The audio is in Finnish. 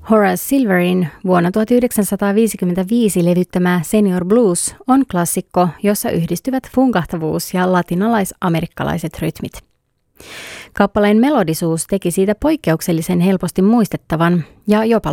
Horace Silverin vuonna 1955 levyttämä Senior Blues on klassikko, jossa yhdistyvät funkahtavuus ja latinalais-amerikkalaiset rytmit. Kappaleen melodisuus teki siitä poikkeuksellisen helposti muistettavan ja jopa